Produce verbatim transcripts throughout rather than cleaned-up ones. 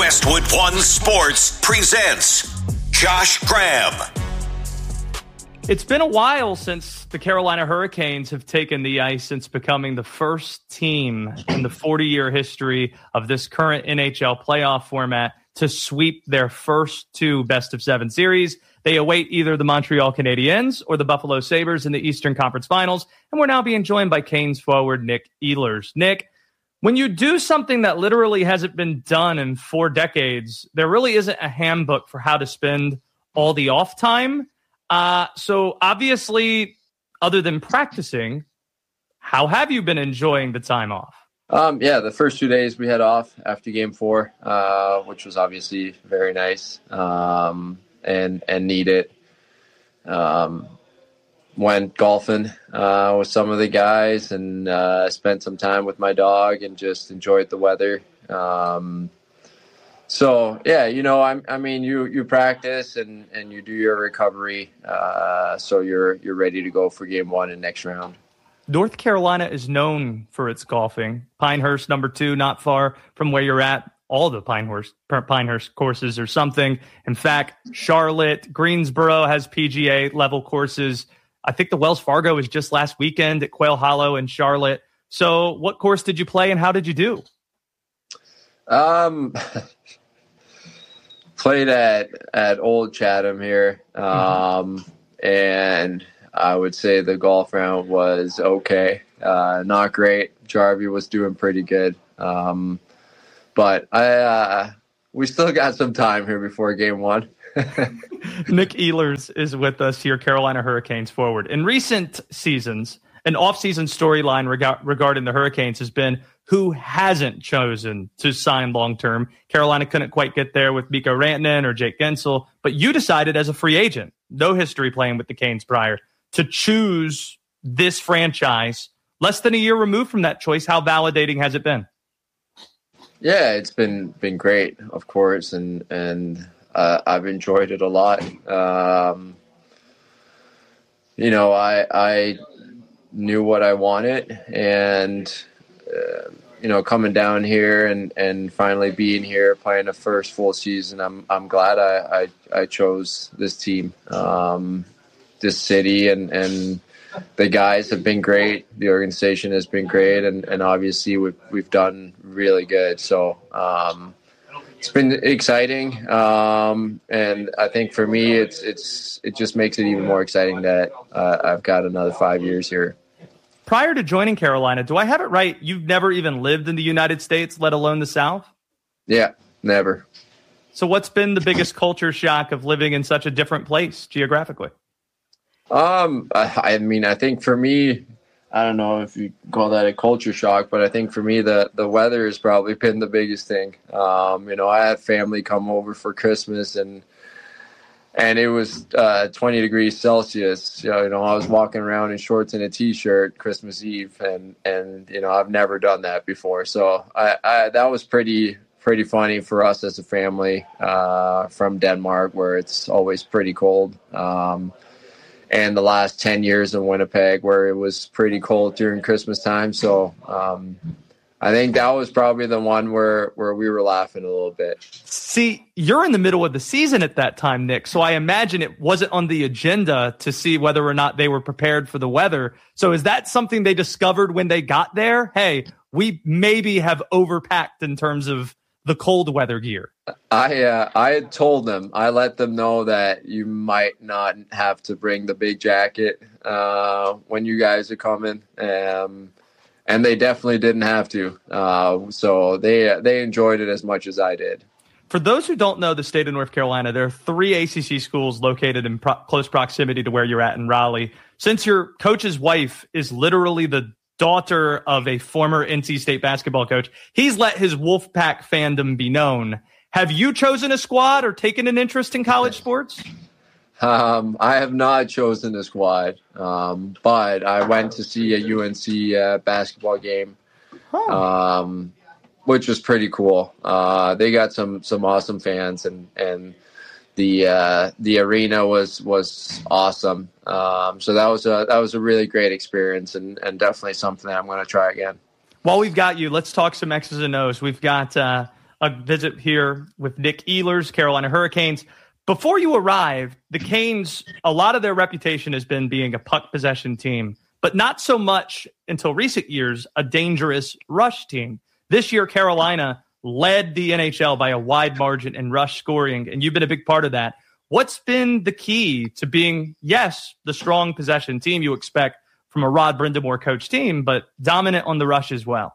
Westwood One Sports presents Josh Graham. It's been a while since the Carolina Hurricanes have taken the ice since becoming the first team in the forty-year history of this current N H L playoff format to sweep their first two best-of-seven series. They await either the Montreal Canadiens or the Buffalo Sabres in the Eastern Conference Finals, and we're now being joined by Canes forward Nick Ehlers. Nick, when you do something that literally hasn't been done in four decades, there really isn't a handbook for how to spend all the off time. Uh, so obviously, other than practicing, how have you been enjoying the time off? Um, yeah, the first two days we had off after game four, uh, which was obviously very nice um, and and needed. Um, went golfing uh, with some of the guys and uh, spent some time with my dog and just enjoyed the weather. Um, so yeah, you know, I, I mean, you you practice and, and you do your recovery, uh, so you're you're ready to go for game one and next round. North Carolina is known for its golfing. Pinehurst, number two, not far from where you're at. All the Pinehurst, Pinehurst courses or something. In fact, Charlotte, Greensboro has P G A level courses. I think the Wells Fargo was just last weekend at Quail Hollow in Charlotte. So what course did you play and how did you do? Um, played at, at Old Chatham here. Um, mm-hmm. And I would say the golf round was okay. Uh, not great. Jarvie was doing pretty good. Um, but I, uh, we still got some time here before game one. Nick Ehlers is with us here, Carolina Hurricanes forward. In recent seasons, an off-season storyline reg- regarding the Hurricanes has been who hasn't chosen to sign long-term. Carolina couldn't quite get there with Mikko Rantanen or Jake Gensel, but you decided as a free agent, no history playing with the Canes prior, to choose this franchise. Less than a year removed from that choice, how validating has it been? Yeah, it's been been great, of course, and and uh, I've enjoyed it a lot. Um, you know, I I knew what I wanted, and uh, you know, coming down here and, and finally being here, playing the first full season, I'm I'm glad I I, I chose this team. Um, this city and, and the guys have been great. The organization has been great. And, and obviously we've, we've done really good. So um, it's been exciting. Um, and I think for me, it's, it's, it just makes it even more exciting that uh, I've got another five years here. Prior to joining Carolina, do I have it right? You've never even lived in the United States, let alone the South? Yeah, never. So what's been the biggest culture shock of living in such a different place geographically? Um, I, I mean, I think for me, I don't know if you call that a culture shock, but I think for me, the, the weather has probably been the biggest thing. Um, you know, I had family come over for Christmas and, and it was, uh, twenty degrees Celsius. You know, you know, I was walking around in shorts and a t-shirt Christmas Eve and, and, you know, I've never done that before. So I, I that was pretty, pretty funny for us as a family, uh, from Denmark where it's always pretty cold. Um, And the last ten years in Winnipeg where it was pretty cold during Christmas time. So um, I think that was probably the one where, where we were laughing a little bit. See, you're in the middle of the season at that time, Nick. So I imagine it wasn't on the agenda to see whether or not they were prepared for the weather. So is that something they discovered when they got there? Hey, we maybe have overpacked in terms of the cold weather gear. I uh, I had told them, I let them know that you might not have to bring the big jacket uh, when you guys are coming, um, and they definitely didn't have to. Uh, so they they enjoyed it as much as I did. For those who don't know the state of North Carolina, there are three A C C schools located in pro- close proximity to where you're at in Raleigh. Since your coach's wife is literally the daughter of a former N C State basketball coach, he's let his Wolfpack fandom be known. Have you chosen a squad or taken an interest in college sports? Um, I have not chosen a squad, um, but I went to see a U N C uh, basketball game, huh. um, which was pretty cool. Uh, they got some some awesome fans, and and the uh, the arena was was awesome. Um, so that was a that was a really great experience, and, and definitely something that I'm going to try again. While we've got you, let's talk some X's and O's. We've got uh, a visit here with Nick Ehlers, Carolina Hurricanes. Before you arrived, the Canes, a lot of their reputation has been being a puck possession team, but not so much until recent years, a dangerous rush team. This year, Carolina led the N H L by a wide margin in rush scoring, and you've been a big part of that. What's been the key to being, yes, the strong possession team you expect from a Rod Brind'Amour coach team, but dominant on the rush as well?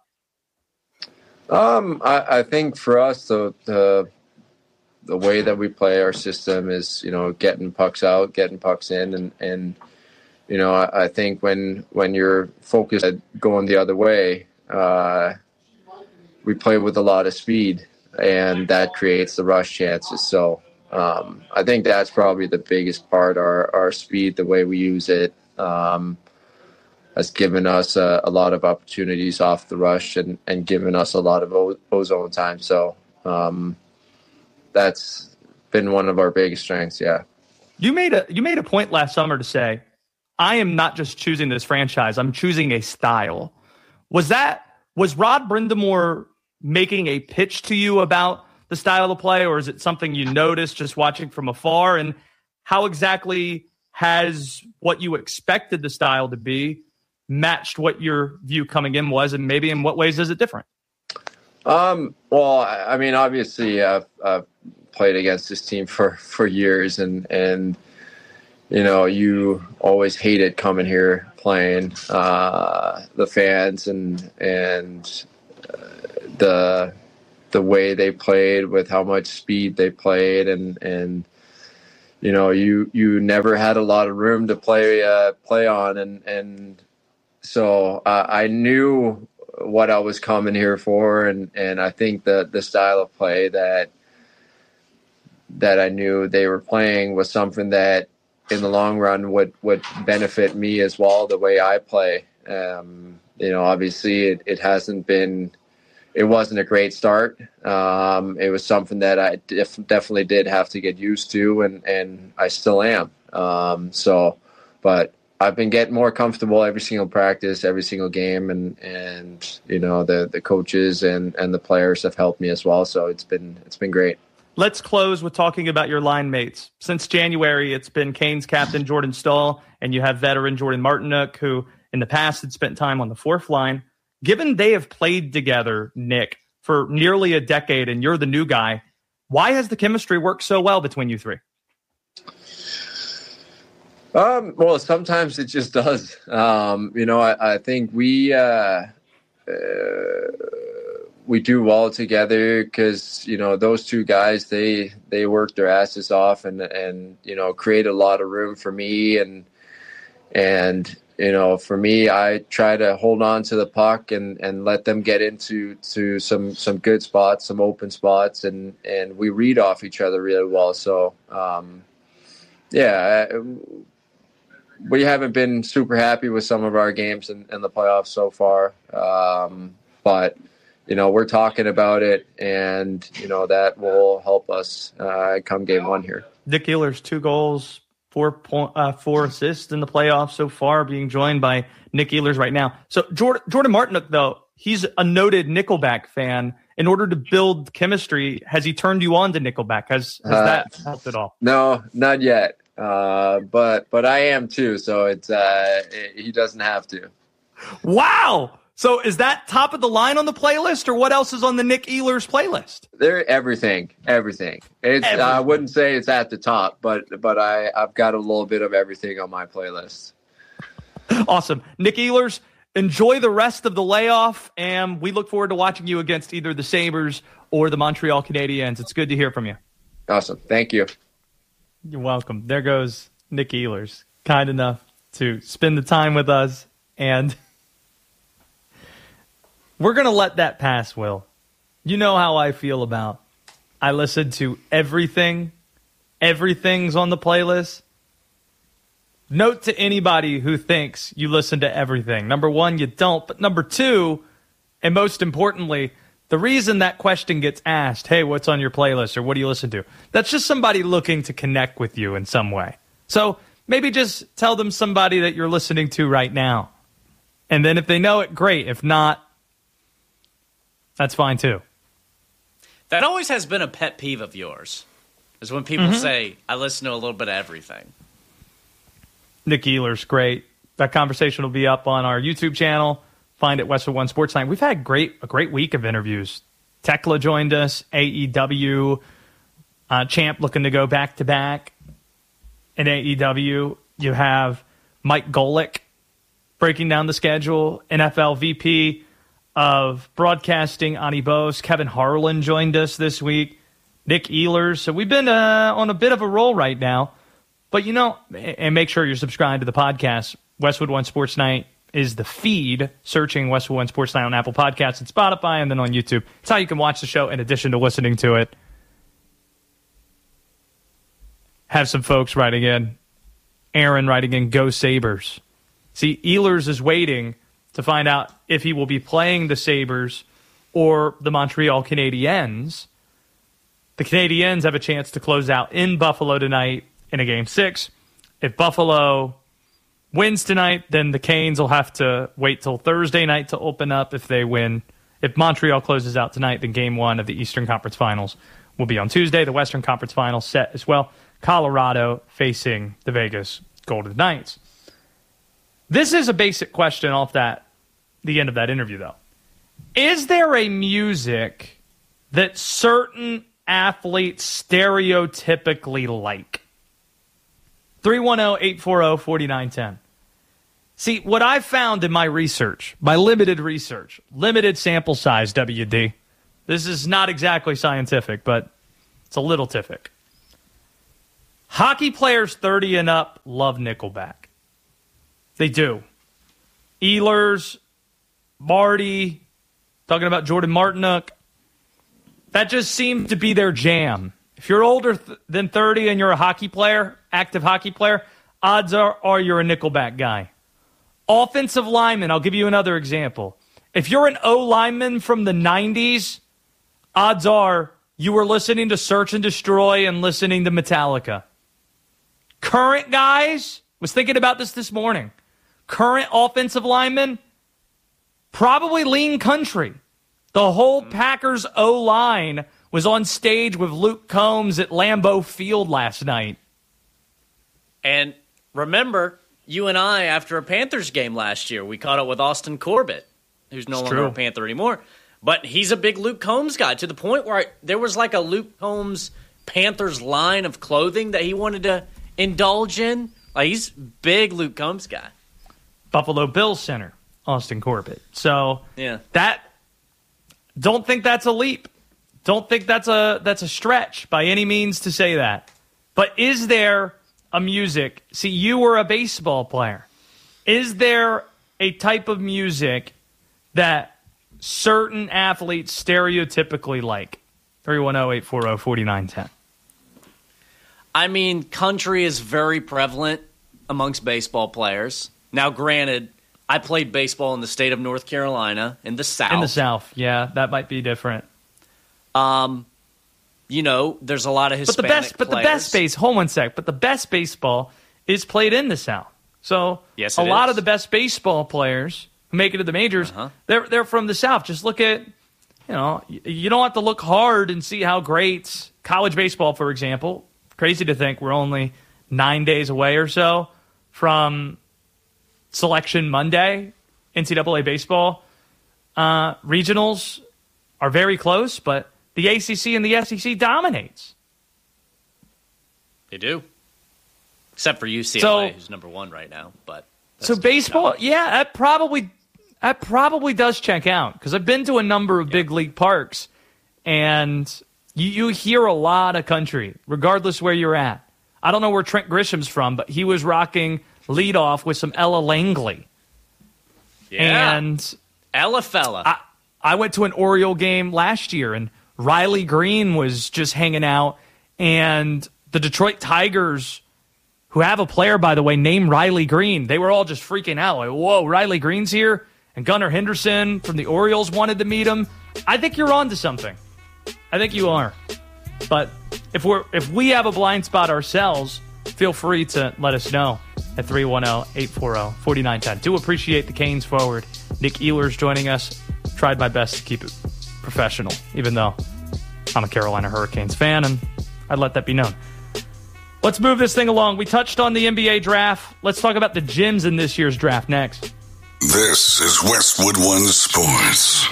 Um, I, I think for us, the, the the way that we play our system is, you know, getting pucks out, getting pucks in, and, and you know, I, I think when when you're focused at going the other way, uh, we play with a lot of speed, and that creates the rush chances. So um, I think that's probably the biggest part. Our our speed, the way we use it, um, has given us a, a lot of opportunities off the rush and, and given us a lot of o- ozone time. So um, that's been one of our biggest strengths. Yeah. You made a you made a point last summer to say, I am not just choosing this franchise, I'm choosing a style. Was that was Rod Brind'Amour making a pitch to you about the style of play, or is it something you noticed just watching from afar? And how exactly has what you expected the style to be matched what your view coming in was, and maybe in what ways is it different? Um, well, I mean, obviously, I've, I've played against this team for, for years, and, and, you know, you always hated coming here playing uh, the fans and, and uh, the, the way they played with how much speed they played. And, and, you know, you, you never had a lot of room to play, uh, play on. And, and so uh, I knew what I was coming here for. And, and I think the, the style of play that, that I knew they were playing was something that in the long run would, would benefit me as well, the way I play. Um, you know, obviously it, it hasn't been, it wasn't a great start. Um, it was something that I def- definitely did have to get used to, and, and I still am. Um, so, but I've been getting more comfortable every single practice, every single game, and, and you know, the, the coaches and, and the players have helped me as well. So it's been, it's been great. Let's close with talking about your line mates. Since January, it's been Canes captain Jordan Staal, and you have veteran Jordan Martinook, who in the past had spent time on the fourth line. Given they have played together, Nick, for nearly a decade, and you're the new guy, why has the chemistry worked so well between you three? Um, well, sometimes it just does. Um, you know, I, I think we uh, uh, we do well together because, you know, those two guys, they they work their asses off and, and you know, create a lot of room for me. And, and you know, for me, I try to hold on to the puck and, and let them get into to some, some good spots, some open spots, and, and we read off each other really well. So, um, yeah, we haven't been super happy with some of our games in, in the playoffs so far. Um, but, you know, we're talking about it, and, you know, that will help us uh, come game one here. Nick Ehlers, two goals, four point, uh, four assists in the playoffs so far, being joined by Nick Ehlers right now. So Jordan, Jordan Martinook, though, he's a noted Nickelback fan. In order to build chemistry, has he turned you on to Nickelback? Has, has uh, that helped at all? No, not yet. Uh, but but I am too, so it's uh, it, he doesn't have to. Wow! So is that top of the line on the playlist, or what else is on the Nick Ehlers playlist? They're everything, everything. It's everything. I wouldn't say it's at the top, but but I I've got a little bit of everything on my playlist. Awesome, Nick Ehlers. Enjoy the rest of the layoff, and we look forward to watching you against either the Sabres or the Montreal Canadiens. It's good to hear from you. Awesome, thank you. You're welcome. There goes Nick Ehlers, kind enough to spend the time with us, and we're going to let that pass, Will. You know how I feel about I listen to everything. Everything's on the playlist. Note to anybody who thinks you listen to everything. Number one, you don't. But number two, and most importantly, the reason that question gets asked, hey, what's on your playlist, or what do you listen to? That's just somebody looking to connect with you in some way. So maybe just tell them somebody that you're listening to right now. And then if they know it, great. If not, that's fine too. That always has been a pet peeve of yours, is when people mm-hmm. say, I listen to a little bit of everything. Nick Ehlers, great. That conversation will be up on our YouTube channel. Find it Westwood One Sports Line. We've had great a great week of interviews. Tekla joined us, A E W uh, champ looking to go back to back. In A E W, you have Mike Golick breaking down the schedule. N F L V P of broadcasting, Ani Bose. Kevin Harlan joined us this week. Nick Ehlers. So we've been uh, on a bit of a roll right now. But, you know, and make sure you're subscribed to the podcast. Westwood One Sports Night is the feed, searching Westwood One Sports Night on Apple Podcasts and Spotify, and then on YouTube. It's how you can watch the show in addition to listening to it. Have some folks writing in. Aaron writing in, go Sabres. See, Ehlers is waiting to find out if he will be playing the Sabres or the Montreal Canadiens. The Canadiens have a chance to close out in Buffalo tonight in a game six. If Buffalo wins tonight, then the Canes will have to wait till Thursday night to open up if they win. If Montreal closes out tonight, then game one of the Eastern Conference Finals will be on Tuesday. The Western Conference Finals set as well. Colorado facing the Vegas Golden Knights. This is a basic question off that the end of that interview, though. Is there a music that certain athletes stereotypically like? three one zero, eight four zero, four nine one zero. See, what I've found in my research, my limited research, limited sample size, W D, this is not exactly scientific, but it's a little tific. Hockey players thirty and up love Nickelback. They do. Ehlers, Marty, talking about Jordan Martinook. That just seems to be their jam. If you're older th- than thirty and you're a hockey player, active hockey player, odds are, are you're a Nickelback guy. Offensive lineman, I'll give you another example. If you're an O lineman from the nineties, odds are you were listening to Search and Destroy and listening to Metallica. Current guys, was thinking about this this morning. Current offensive linemen, probably lean country. The whole Packers O-line was on stage with Luke Combs at Lambeau Field last night. And remember, you and I, after a Panthers game last year, we caught up with Austin Corbett, who's no it's longer true. a Panther anymore. But he's a big Luke Combs guy, to the point where I, there was like a Luke Combs Panthers line of clothing that he wanted to indulge in. Like, he's a big Luke Combs guy. Buffalo Bills center, Austin Corbett. So yeah, that don't think that's a leap. Don't think that's a that's a stretch by any means to say that. But is there a music? See, you were a baseball player. Is there a type of music that certain athletes stereotypically like? three one zero, eight four zero, four nine one zero. I mean, country is very prevalent amongst baseball players. Now, granted, I played baseball in the state of North Carolina, in the South. In the South, yeah, that might be different. Um, you know, there's a lot of Hispanic but the best, players. But the best base, hold one sec, but the best baseball is played in the South. So yes, a it lot is. of the best baseball players who make it to the majors, uh-huh. they're they're from the South. Just look at, you know, you don't have to look hard and see how great college baseball, for example. Crazy to think we're only nine days away or so from Selection Monday, N C double A baseball. Uh, regionals are very close, but the A C C and the S E C dominates. They do. Except for U C L A, so, who's number one right now. But So baseball, yeah, that probably that probably does check out, because I've been to a number of yeah. big league parks, and you, you hear a lot of country, regardless where you're at. I don't know where Trent Grisham's from, but he was rocking leadoff with some Ella Langley. Yeah. And Ella fella. I, I went to an Oriole game last year, and Riley Green was just hanging out, and the Detroit Tigers, who have a player, by the way, named Riley Green, they were all just freaking out. Like, whoa, Riley Green's here? And Gunnar Henderson from the Orioles wanted to meet him. I think you're on to something. I think you are. But if we're if we have a blind spot ourselves, feel free to let us know at three one zero, eight four zero, four nine one zero. Do appreciate the Canes forward. Nick Ehlers joining us. Tried my best to keep it professional, even though I'm a Carolina Hurricanes fan, and I'd let that be known. Let's move this thing along. We touched on the N B A draft. Let's talk about the gyms in this year's draft next. This is Westwood One Sports.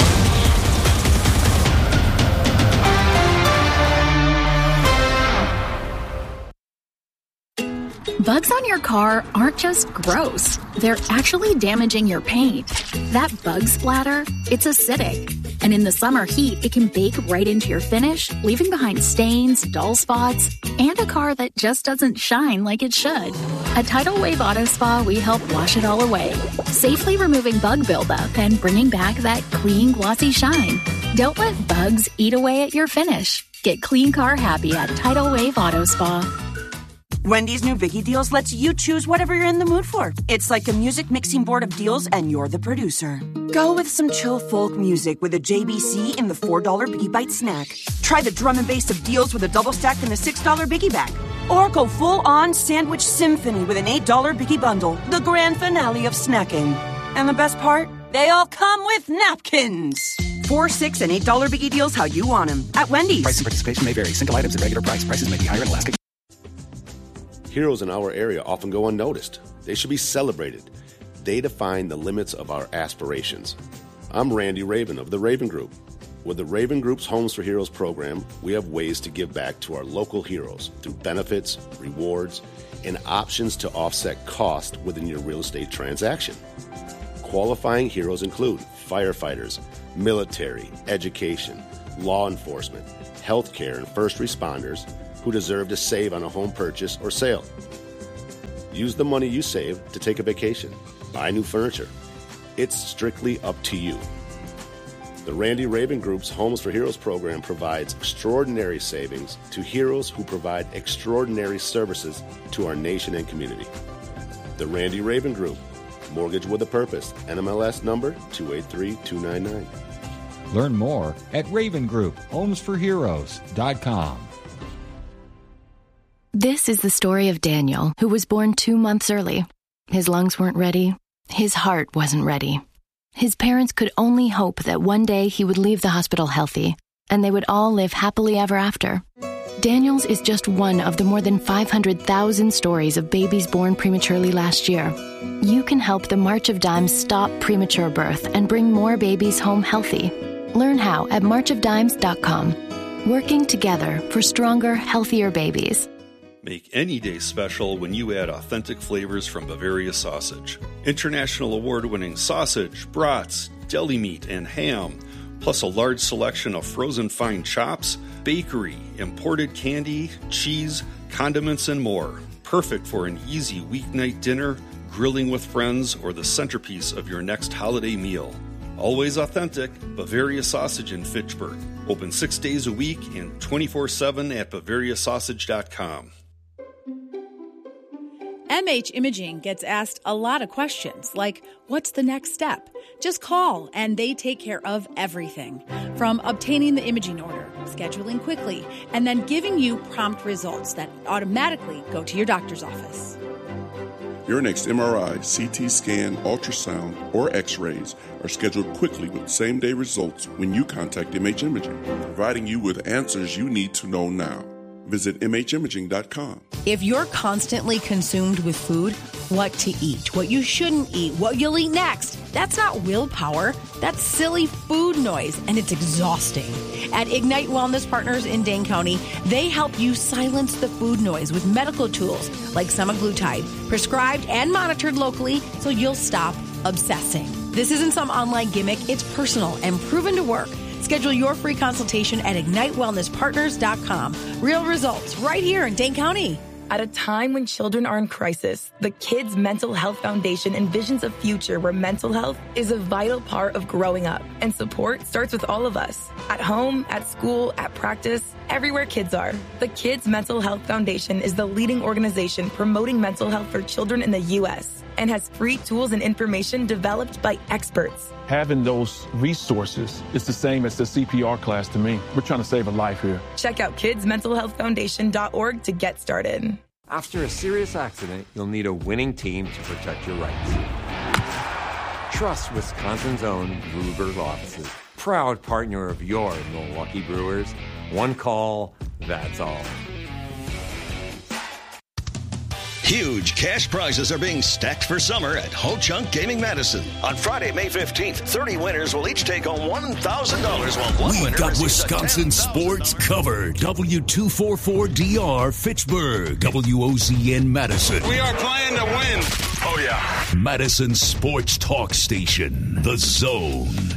Bugs on your car aren't just gross. They're actually damaging your paint. That bug splatter, it's acidic. And in the summer heat, it can bake right into your finish, leaving behind stains, dull spots, and a car that just doesn't shine like it should. At Tidal Wave Auto Spa, we help wash it all away, safely removing bug buildup and bringing back that clean, glossy shine. Don't let bugs eat away at your finish. Get clean car happy at Tidal Wave Auto Spa. Wendy's new Biggie Deals lets you choose whatever you're in the mood for. It's like a music mixing board of deals, and you're the producer. Go with some chill folk music with a J B C in the four dollar Biggie Bite snack. Try the drum and bass of deals with a double stack in the six dollar Biggie Bag. Or go full-on sandwich symphony with an eight dollar Biggie Bundle, the grand finale of snacking. And the best part? They all come with napkins. Four, six, and eight dollar Biggie Deals how you want them. At Wendy's. Price and participation may vary. Single items at regular price. Prices may be higher in Alaska. Heroes in our area often go unnoticed. They should be celebrated. They define the limits of our aspirations. I'm Randy Raven of the Raven Group. With the Raven Group's Homes for Heroes program, we have ways to give back to our local heroes through benefits, rewards, and options to offset cost within your real estate transaction. Qualifying heroes include firefighters, military, education, law enforcement, healthcare, and first responders who deserve to save on a home purchase or sale. Use the money you save to take a vacation, buy new furniture. It's strictly up to you. The Randy Raven Group's Homes for Heroes program provides extraordinary savings to heroes who provide extraordinary services to our nation and community. The Randy Raven Group, Mortgage with a Purpose, N M L S number two eight three two nine nine. Learn more at raven group homes for heroes dot com. This is the story of Daniel, who was born two months early. His lungs weren't ready. His heart wasn't ready. His parents could only hope that one day he would leave the hospital healthy, and they would all live happily ever after. Daniel's is just one of the more than five hundred thousand stories of babies born prematurely last year. You can help the March of Dimes stop premature birth and bring more babies home healthy. Learn how at march of dimes dot com. Working together for stronger, healthier babies. Make any day special when you add authentic flavors from Bavaria Sausage. International award-winning sausage, brats, deli meat, and ham, plus a large selection of frozen fine chops, bakery, imported candy, cheese, condiments, and more. Perfect for an easy weeknight dinner, grilling with friends, or the centerpiece of your next holiday meal. Always authentic, Bavaria Sausage in Fitchburg. Open six days a week and twenty-four seven at bavaria sausage dot com. M H Imaging gets asked a lot of questions, like, what's the next step? Just call, and they take care of everything. From obtaining the imaging order, scheduling quickly, and then giving you prompt results that automatically go to your doctor's office. Your next M R I, C T scan, ultrasound, or X-rays are scheduled quickly with same-day results when you contact M H Imaging, providing you with answers you need to know now. Visit m h imaging dot com. If you're constantly consumed with food, what to eat, what you shouldn't eat, what you'll eat next, that's not willpower. That's silly food noise, and it's exhausting. At Ignite Wellness Partners in Dane County, they help you silence the food noise with medical tools like semaglutide, prescribed and monitored locally so you'll stop obsessing. This isn't some online gimmick. It's personal and proven to work. Schedule your free consultation at ignite wellness partners dot com. Real results right here in Dane County. At a time when children are in crisis, the Kids Mental Health Foundation envisions a future where mental health is a vital part of growing up, and support starts with all of us. At home, at school, at practice, everywhere kids are. The Kids Mental Health Foundation is the leading organization promoting mental health for children in the U S and has free tools and information developed by experts. Having those resources is the same as the C P R class to me. We're trying to save a life here. Check out kids mental health foundation dot org to get started. After a serious accident, you'll need a winning team to protect your rights. Trust Wisconsin's own Ruger Law Offices. proud partner of your Milwaukee Brewers. One call, that's all. Huge cash prizes are being stacked for summer at Ho Chunk Gaming Madison. On Friday, May fifteenth, thirty winners will each take home one thousand dollars while one We've winner got receives Wisconsin sports covered. W two forty-four D R Fitchburg. W O Z N Madison. We are playing to win. Oh, yeah. Madison Sports Talk Station. The Zone.